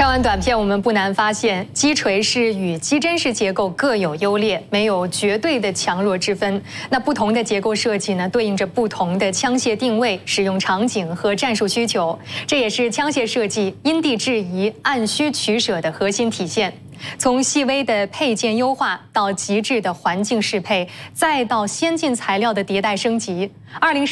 看完短片，我们不难发现，击锤式与击针式结构各有优劣，没有绝对的强弱之分。那不同的结构设计呢，对应着不同的枪械定位、使用场景和战术需求，这也是枪械设计因地制宜、按需取舍的核心体现。从细微的配件优化到极致的环境适配，再到先进材料的迭代升级，20